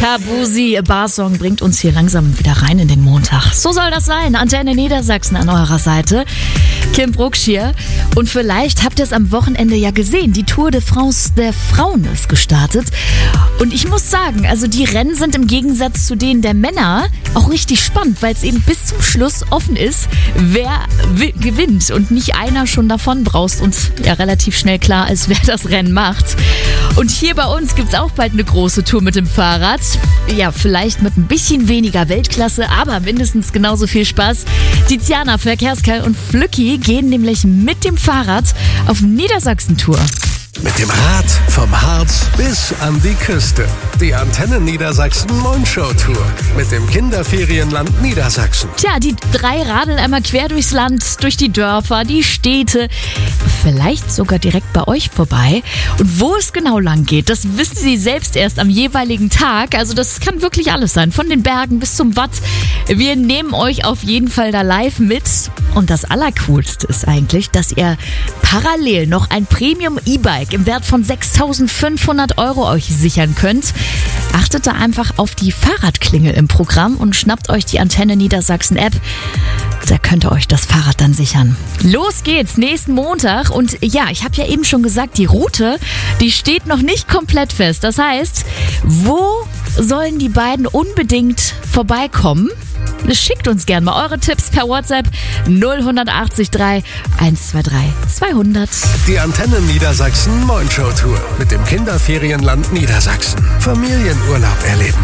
Shabuzi, Barsong bringt uns hier langsam wieder rein in den Montag. So soll das sein. Antenne Niedersachsen an eurer Seite. Kim Brucksch hier. Und vielleicht habt ihr es am Wochenende ja gesehen. Die Tour de France der Frauen ist gestartet. Und ich muss sagen, also die Rennen sind im Gegensatz zu denen der Männer auch richtig spannend, weil es eben bis zum Schluss offen ist, wer gewinnt und nicht einer schon davon braust und ja relativ schnell klar ist, wer das Rennen macht. Und hier bei uns gibt es auch bald eine große Tour mit dem Fahrrad. Ja, vielleicht mit ein bisschen weniger Weltklasse, aber mindestens genauso viel Spaß. Tiziana, Verkehrskai und Flücki gehen nämlich mit dem Fahrrad auf Niedersachsen-Tour. Mit dem Rad vom Harz bis an die Küste. Die Antenne Niedersachsen Mondshow Tour mit dem Kinderferienland Niedersachsen. Tja, die 3 radeln einmal quer durchs Land, durch die Dörfer, die Städte, vielleicht sogar direkt bei euch vorbei. Und wo es genau lang geht, das wissen sie selbst erst am jeweiligen Tag. Also das kann wirklich alles sein, von den Bergen bis zum Watt. Wir nehmen euch auf jeden Fall da live mit. Und das Allercoolste ist eigentlich, dass ihr parallel noch ein Premium-E-Bike im Wert von 6.500 € euch sichern könnt. Achtet da einfach auf die Fahrradklingel im Programm und schnappt euch die Antenne Niedersachsen App. Da könnt ihr euch das Fahrrad dann sichern. Los geht's, nächsten Montag. Und ja, ich habe ja eben schon gesagt, die Route, die steht noch nicht komplett fest. Das heißt, wo sollen die beiden unbedingt vorbeikommen? Schickt uns gerne mal eure Tipps per WhatsApp 0183 123 200. Die Antenne Niedersachsen Mondshow Tour mit dem Kinderferienland Niedersachsen. Familienurlaub erleben.